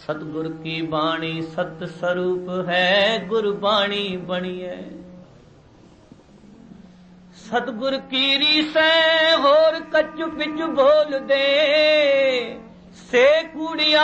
सतगुर की बाणी सत स्वरूप है, गुरबाणी बणिए। सतगुर की रीसै होर कछु पिछु बोल दे, से कूड़िया